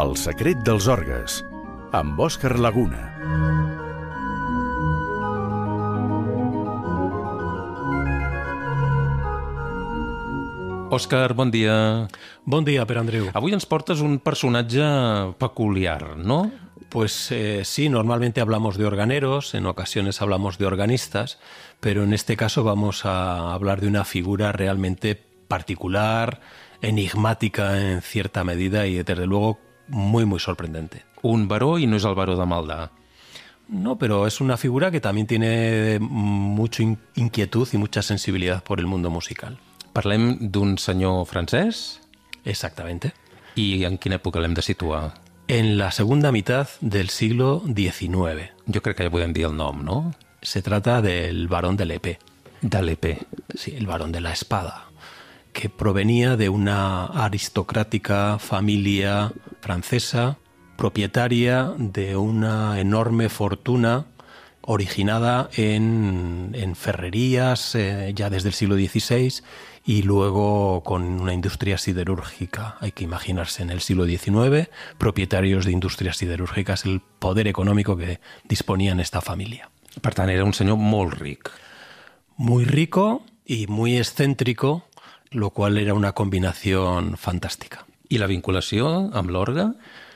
El secret dels orgues, amb Òscar Laguna. Òscar, bon dia. Bon dia, Pere Andreu. Avui ens portes un personatge peculiar, ¿no? Pues sí, normalmente hablamos de organeros, en ocasiones hablamos de organistas, pero en este caso vamos a hablar de una figura realmente particular, enigmática en cierta medida y desde luego muy, muy sorprendente. Un baró i no és el baró de Maldà. No, pero es una figura que también tiene mucha inquietud y mucha sensibilidad por el mundo musical. Parlem d'un senyor francès? Exactamente. I en quina època l'hem de situar? En la segunda mitad del siglo XIX. Jo crec que ja podem dir el nom, no? Se trata del barón de l'Épée. De l'Épée. Sí, el barón de la espada, que provenía de una aristocrática familia francesa, propietaria de una enorme fortuna originada en ferrerías ya desde el siglo XVI y luego con una industria siderúrgica. Hay que imaginarse en el siglo XIX, propietarios de industrias siderúrgicas, el poder económico que disponía en esta familia. Per tant, era un senyor molt ric. Muy rico y muy excéntrico, lo cual era una combinación fantástica. I la vinculació amb l'orgue?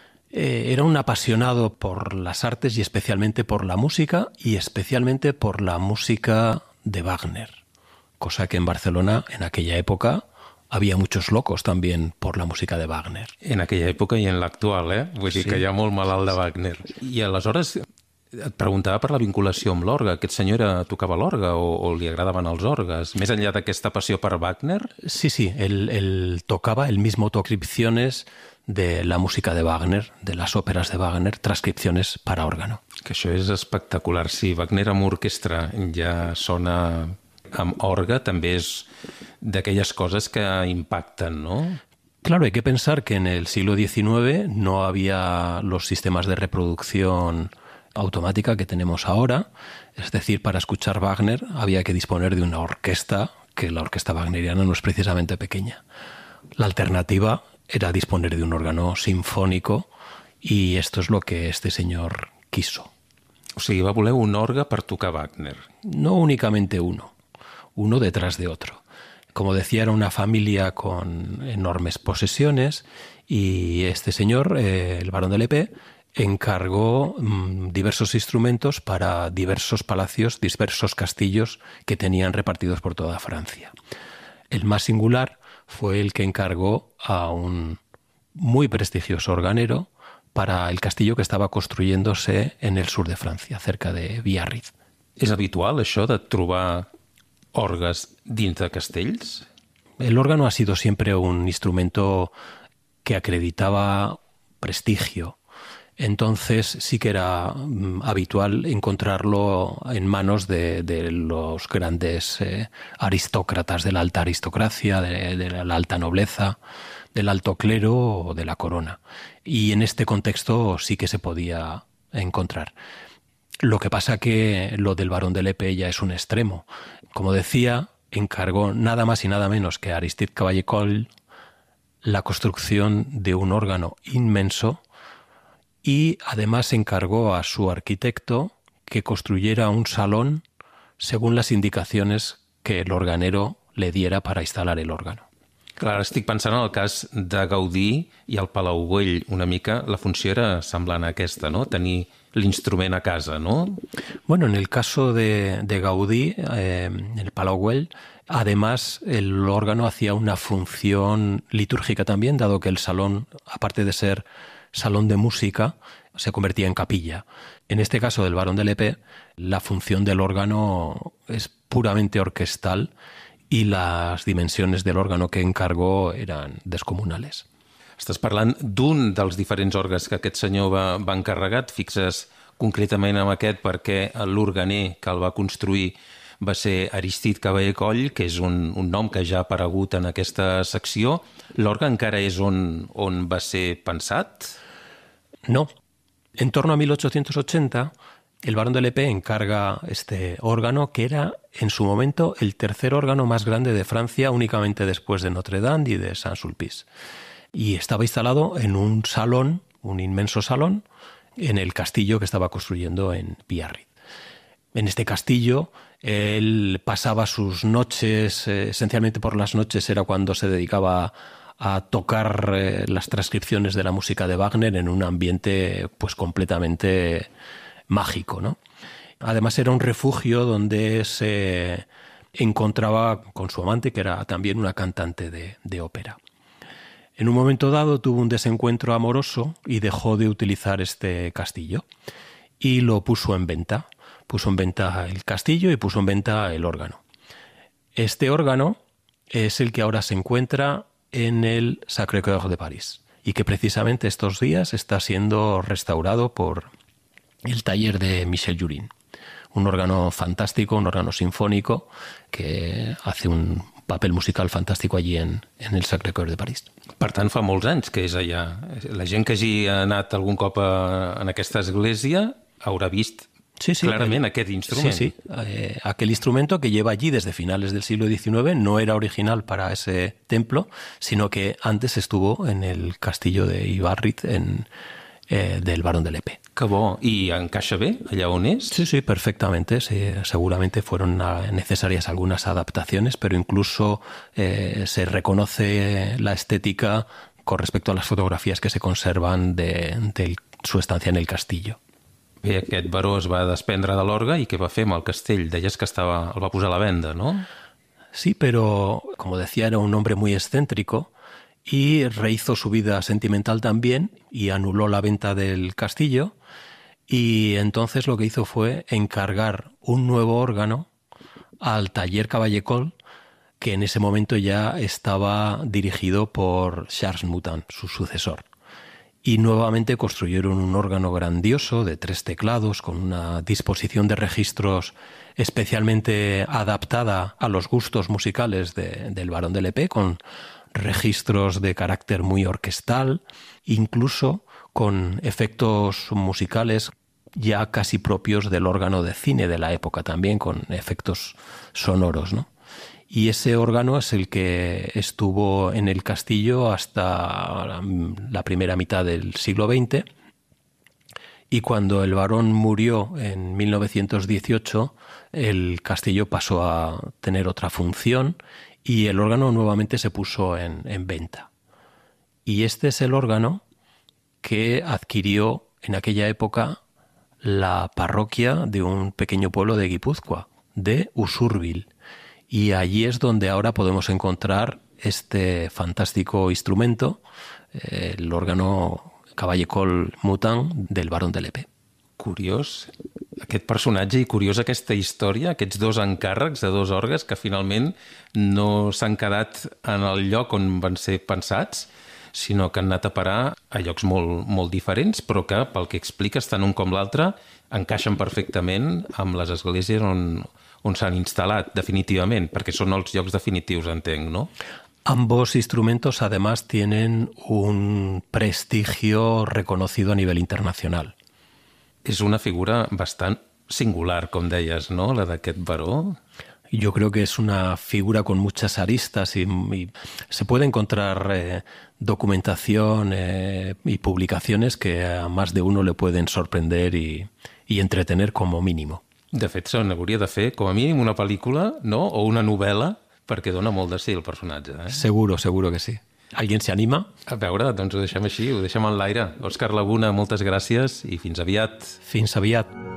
Era un apasionado por las artes y especialmente por la música y especialmente por la música de Wagner, cosa que en Barcelona en aquella época había muchos locos también por la música de Wagner. En aquella època i en l'actual, eh? Vull dir que hi ha molt malalt de Wagner. I aleshores et preguntava per la vinculació amb l'orgue. Aquest senyor tocava l'orgue o li agradaven els orgues? Més enllà d'aquesta passió per Wagner? Sí, él tocaba, él mismo transcripciones de la música de Wagner, de las óperas de Wagner, transcripciones para órgano. Que això és espectacular. Sí, Wagner amb orquestra ja sona amb orgue, també és d'aquelles coses que impacten, ¿no? Claro, hay que pensar que en el siglo XIX no había los sistemas de reproducción automática que tenemos ahora, es decir, para escuchar Wagner había que disponer de una orquesta, que la orquesta wagneriana no es precisamente pequeña. La alternativa era disponer de un órgano sinfónico y esto es lo que este señor quiso. O sigui, va voler un orgue per tocar Wagner. No únicamente uno detrás de otro. Como decía, era una familia con enormes posesiones y este señor, el barón de l'Épée, encargó diversos instrumentos para diversos palacios, diversos castillos que tenían repartidos por toda Francia. El más singular fue el que encargó a un muy prestigioso organero para el castillo que estaba construyéndose en el sur de Francia, cerca de Biarritz. És habitual això de trobar orgues dins de castells? El órgano ha sido siempre un instrumento que acreditaba prestigio. Entonces sí que era habitual encontrarlo en manos de los grandes aristócratas de la alta aristocracia, de la alta nobleza, del alto clero o de la corona. Y en este contexto sí que se podía encontrar. Lo que pasa que lo del barón de l'Épée ya es un extremo. Como decía, encargó nada más y nada menos que a Aristide Cavaillé-Coll la construcción de un órgano inmenso y además encargó a su arquitecto que construyera un salón según las indicaciones que el organero le diera para instalar el órgano. Clar, estic pensant en el cas de Gaudí i el Palau Güell. Una mica la funció era semblant a aquesta, no? Tenir l'instrument a casa, ¿no? Bueno, en el caso de Gaudí, en el Palau Güell, además el órgano hacía una función litúrgica también, dado que el salón, aparte de ser salón de música, se convertía en capilla. En este caso del barón de l'Épée, la función del órgano es puramente orquestal y las dimensiones del órgano que encargó eran descomunales. Estàs parlant d'un dels diferents orgues que aquest senyor va encarregar. Et fixes concretament en aquest perquè l'organer que el va construir va ser Aristide Cavaillé-Coll, que és un nom que ja ha aparegut en aquesta secció. L'orgue encara és on va ser pensat? No. En torno a 1880, el barón de l'Épée encarga este órgano que era en su momento el tercer órgano más grande de Francia, únicamente después de Notre Dame y de Saint-Sulpice. Y estaba instalado en un salón un inmenso salón en el castillo que estaba construyendo en Biarritz. En este castillo él pasaba sus noches, esencialmente por las noches era cuando se dedicaba a tocar las transcripciones de la música de Wagner en un ambiente pues completamente mágico, ¿no? Además era un refugio donde se encontraba con su amante, que era también una cantante de ópera. En un momento dado tuvo un desencuentro amoroso y dejó de utilizar este castillo y lo puso en venta. Puso en venta el castillo y puso en venta el órgano. Este órgano es el que ahora se encuentra en el Sacré-Cœur de París y que precisamente estos días está siendo restaurado por el taller de Michel Jurin. Un órgano fantástico, un órgano sinfónico que hace un papel musical fantástico allí en el Sacré-Cœur de París. Per tant, fa molts anys que és allà. La gent que hagi anat algun cop en aquesta església haurà vist clarament aquest instrument. Sí. Aquel instrumento que lleva allí desde finales del siglo XIX no era original para ese templo, sino que antes estuvo en el castillo de Biarritz del Barón de Lepe. Que bo. I encaixa bé allà on és? Sí, perfectamente. Sí, seguramente fueron necesarias algunas adaptaciones, pero incluso se reconoce la estética con respecto a las fotografías que se conservan de su estancia en el castillo. Bé, aquest baró es va desprendre de l'orgue i què va fer amb el castell? Deies que el va posar a la venda, no? Sí, pero como decía, era un hombre muy excéntrico y rehizo su vida sentimental también y anuló la venta del castillo y entonces lo que hizo fue encargar un nuevo órgano al taller Cavaillé-Coll, que en ese momento ya estaba dirigido por Charles Mouton, su sucesor. Y nuevamente construyeron un órgano grandioso de 3 teclados con una disposición de registros especialmente adaptada a los gustos musicales del Barón de Lepe, con registros de carácter muy orquestal, incluso con efectos musicales ya casi propios del órgano de cine de la época, también con efectos sonoros, ¿no? Y ese órgano es el que estuvo en el castillo hasta la primera mitad del siglo XX. Y cuando el barón murió en 1918, el castillo pasó a tener otra función y el órgano nuevamente se puso en venta. Y este es el órgano que adquirió en aquella época la parroquia de un pequeño pueblo de Guipúzcoa, de Usurbil. Y allí es donde ahora podemos encontrar este fantástico instrumento, el órgano Cavaillé-Coll Mouton del Barón de Lepe. Curiós aquest personatge i curiós aquesta història, aquests 2 encàrrecs de 2 orgues que finalment no s'han quedat en el lloc on van ser pensats, sinó que han anat a parar a llocs molt diferents, però que, pel que expliques, tant un com l'altre, encaixen perfectament amb les esglésies on s'han instal·lat definitivament, perquè són els llocs definitius, entenc, no? Ambos instrumentos además tienen un prestigio reconocido a nivel internacional. És una figura bastant singular, com deies, no?, la d'aquest baró. Yo creo que es una figura con muchas aristas y se puede encontrar documentación y publicaciones que a más de uno le pueden sorprender y entretener como mínimo. De fet, se n'hauria de fer com a mínim una pel·lícula, no?, o una novel·la, perquè dona molt de sí el personatge. Seguro que sí. ¿Alguien se anima? A veure, doncs ho deixem així, ho deixem en l'aire. Òscar Laguna, moltes gràcies i fins aviat. Fins aviat.